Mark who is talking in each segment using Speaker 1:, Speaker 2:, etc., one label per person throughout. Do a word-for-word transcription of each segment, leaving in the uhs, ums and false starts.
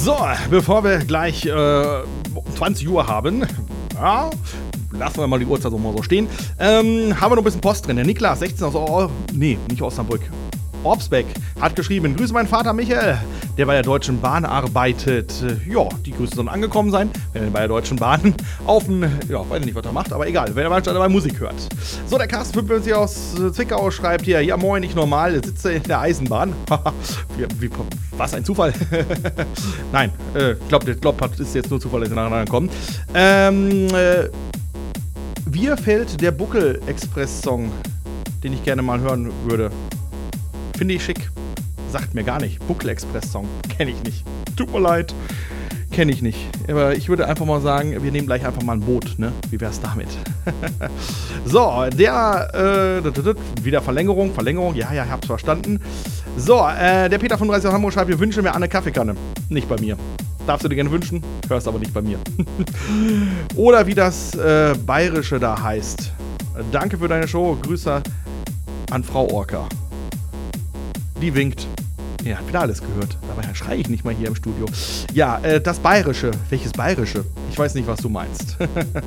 Speaker 1: So, bevor wir gleich äh, zwanzig Uhr haben, ja, lassen wir mal die Uhrzeit so mal so stehen, ähm, haben wir noch ein bisschen Post drin. Der Niklas, sechzehn aus, oh, nee, nicht Osnabrück. Orbsbeck hat geschrieben, grüße meinen Vater Michael, der bei der Deutschen Bahn arbeitet. Ja, die Grüße sollen angekommen sein, wenn er bei der Deutschen Bahn auf den, ja, weiß nicht, was er macht, aber egal, wenn er mal dabei Musik hört. So, der Carsten fünfundfünfzig aus Zwickau schreibt hier, ja moin, nicht normal, sitze in der Eisenbahn. wie, wie, was, ein Zufall? Nein, ich äh, glaube, glaub, das ist jetzt nur Zufall, dass sie nacheinander kommen. Ähm, äh, Wie fällt der Buckel-Express-Song, den ich gerne mal hören würde? Finde ich schick. Sagt mir gar nicht. Buckel-Express-Song. Kenne ich nicht. Tut mir leid. Kenne ich nicht. Aber ich würde einfach mal sagen, wir nehmen gleich einfach mal ein Boot, ne? Wie wär's damit? So, der, äh, wieder Verlängerung, Verlängerung, ja, ja, ich hab's verstanden. So, äh, der Peter fünfunddreißig aus Hamburg schreibt, wir wünschen mir eine Kaffeekanne. Nicht bei mir. Darfst du dir gerne wünschen, hörst aber nicht bei mir. Oder wie das äh, Bayerische da heißt. Danke für deine Show, Grüße an Frau Orca. Die winkt. Ja, hab wieder alles gehört. Dabei schreie ich nicht mal hier im Studio. Ja, äh, das Bayerische. Welches Bayerische? Ich weiß nicht, was du meinst.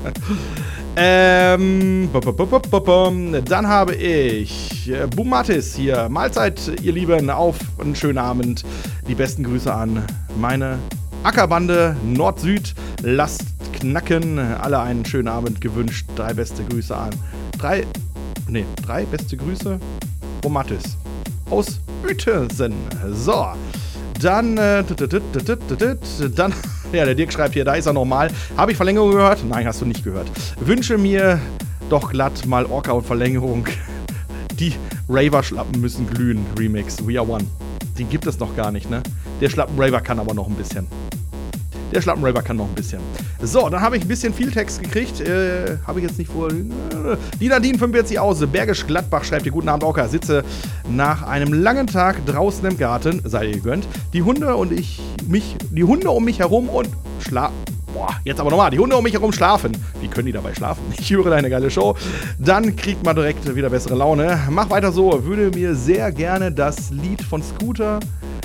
Speaker 1: ähm, dann habe ich äh, Bumatis hier. Mahlzeit, ihr Lieben, auf einen schönen Abend. Die besten Grüße an meine Ackerbande Nord-Süd. Lasst knacken. Alle einen schönen Abend gewünscht. Drei beste Grüße an. Drei, nee, drei beste Grüße. Bumatis. Aus Uetersen. So, dann, äh, dann, ja, der Dirk schreibt hier, da ist er nochmal. Habe ich Verlängerung gehört? Nein, hast du nicht gehört. Wünsche mir doch glatt mal Orca und Verlängerung. Die Raver-Schlappen müssen glühen. Remix, We Are One. Den gibt es noch gar nicht, ne? Der Schlappen-Raver kann aber noch ein bisschen. Der Schlappen-Raver kann noch ein bisschen. So, dann habe ich ein bisschen viel Text gekriegt. Äh, habe ich jetzt nicht vor. Die Nadine fünfundvierzig aus Bergisch Gladbach schreibt hier, guten Abend, Orca. Sitze nach einem langen Tag draußen im Garten, sei ihr gegönnt. Die Hunde und ich, mich, die Hunde um mich herum und schlafen. Boah, jetzt aber nochmal. Die Hunde um mich herum schlafen. Wie können die dabei schlafen? Ich höre deine geile Show. Dann kriegt man direkt wieder bessere Laune. Mach weiter so. Würde mir sehr gerne das Lied von Scooter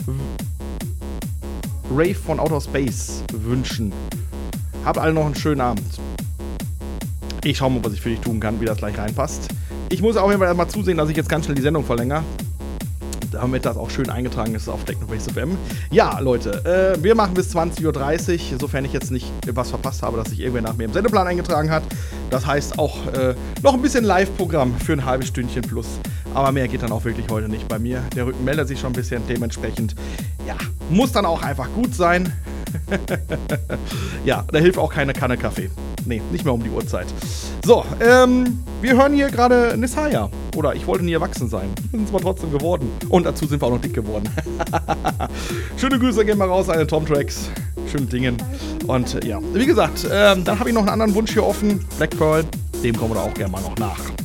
Speaker 1: Rave von Outer Space wünschen. Habt alle noch einen schönen Abend. Ich schaue mal, was ich für dich tun kann, wie das gleich reinpasst. Ich muss auf jeden Fall erstmal zusehen, dass ich jetzt ganz schnell die Sendung verlängere. Damit das auch schön eingetragen ist auf Technobase F M. Ja, Leute, äh, wir machen bis zwanzig Uhr dreißig, sofern ich jetzt nicht was verpasst habe, dass sich irgendwer nach mir im Sendeplan eingetragen hat. Das heißt auch äh, noch ein bisschen Live-Programm für ein halbes Stündchen plus. Aber mehr geht dann auch wirklich heute nicht bei mir. Der Rücken meldet sich schon ein bisschen, dementsprechend, ja, muss dann auch einfach gut sein. Ja, da hilft auch keine Kanne Kaffee. Nee, nicht mehr um die Uhrzeit. So, ähm, wir hören hier gerade Nisaya. Oder ich wollte nie erwachsen sein. Sind es aber trotzdem geworden. Und dazu sind wir auch noch dick geworden. Schöne Grüße gehen mal raus an den Tom Tracks. Schönen Dingen. Und äh, ja, wie gesagt, ähm, dann habe ich noch einen anderen Wunsch hier offen. Black Pearl, dem kommen wir da auch gerne mal noch nach.